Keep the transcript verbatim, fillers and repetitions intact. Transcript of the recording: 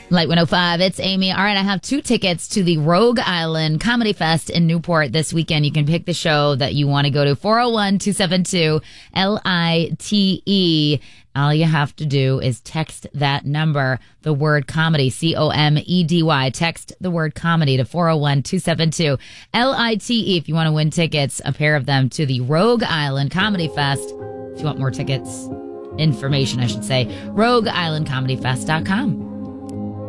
Light one oh five, it's Amy. All right, I have two tickets to the Rogue Island Comedy Fest in Newport this weekend. You can pick the show that you want to go to. four oh one, two seven two, L I T E. All you have to do is text that number, the word comedy, C O M E D Y. Text the word comedy to four oh one, two seven two, L I T E if you want to win tickets, a pair of them, to the Rogue Island Comedy Fest. If you want more tickets, information, I should say, rogue island comedy fest dot com.